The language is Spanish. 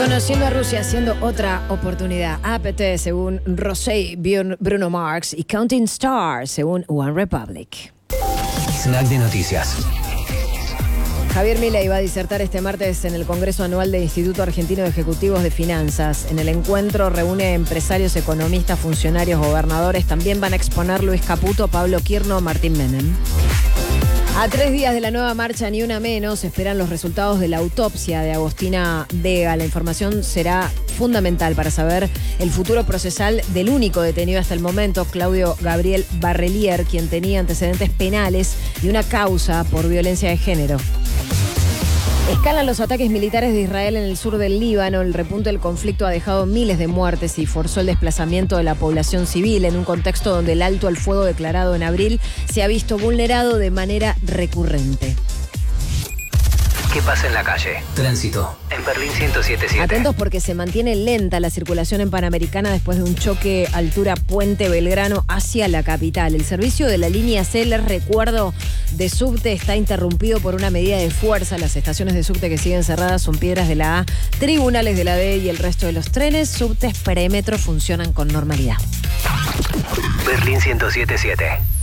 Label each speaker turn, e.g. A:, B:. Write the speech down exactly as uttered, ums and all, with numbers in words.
A: Conociendo a Rusia siendo otra oportunidad. A P T según Rosé, Bruno Mars y Counting Stars según One Republic.
B: Snack de noticias.
A: Javier Milei va a disertar este martes en el Congreso Anual del Instituto Argentino de Ejecutivos de Finanzas. En el encuentro reúne empresarios, economistas, funcionarios, gobernadores. También van a exponer Luis Caputo, Pablo Quirno, Martín Menem. A tres días de la nueva marcha Ni Una Menos, esperan los resultados de la autopsia de Agostina Vega. La información será fundamental para saber el futuro procesal del único detenido hasta el momento, Claudio Gabriel Barrelier, quien tenía antecedentes penales y una causa por violencia de género. Escalan los ataques militares de Israel en el sur del Líbano. El repunte del conflicto ha dejado miles de muertes y forzó el desplazamiento de la población civil en un contexto donde el alto al fuego declarado en abril se ha visto vulnerado de manera recurrente.
B: ¿Qué pasa en la calle? Tránsito. En Berlín ciento siete punto siete.
A: Atentos porque se mantiene lenta la circulación en Panamericana después de un choque altura Puente Belgrano hacia la capital. El servicio de la línea C, les recuerdo, de subte está interrumpido por una medida de fuerza. Las estaciones de subte que siguen cerradas son Piedras de la A, Tribunales de la D y el resto de los trenes, subtes, Premetro funcionan con normalidad.
B: Berlín ciento siete punto siete.